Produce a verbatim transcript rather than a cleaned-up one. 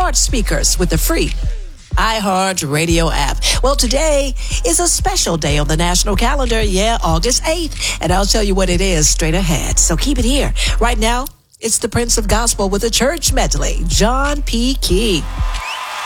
smart speakers with the free iHeart Radio app. Well, today is a special day on the national calendar. Yeah, August eighth. And I'll tell you what it is straight ahead. So keep it here. Right now, it's the Prince of Gospel with a church medley, John P. Key.